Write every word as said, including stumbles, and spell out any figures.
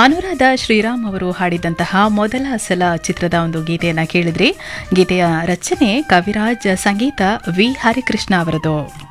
ಅನುರಾಧ ಶ್ರೀರಾಮ್ ಅವರು ಹಾಡಿದಂತಹ ಮೊದಲ ಸಲ ಚಿತ್ರದ ಒಂದು ಗೀತೆಯನ್ನು ಕೇಳಿದ್ರಿ. ಗೀತೆಯ ರಚನೆ ಕವಿರಾಜ್, ಸಂಗೀತ ವಿ ಹರಿಕೃಷ್ಣ ಅವರದು.